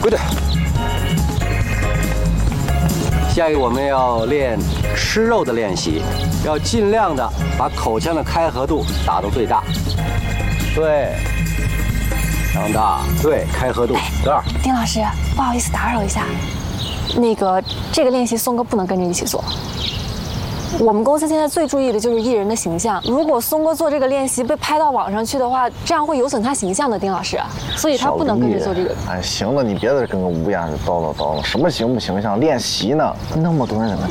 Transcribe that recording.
归队。下一个我们要练吃肉的练习，要尽量的把口腔的开合度打到最大。对，张大，对，开合度这儿。 丁老师，不好意思打扰一下，这个练习松哥不能跟着一起做。我们公司现在最注意的就是艺人的形象，如果松哥做这个练习被拍到网上去的话，这样会有损他形象的，丁老师，所以他不能跟着做这个。 哎，行了，你别在这跟个无言似的叨叨叨了，什么形不形象？练习呢，那么多人在那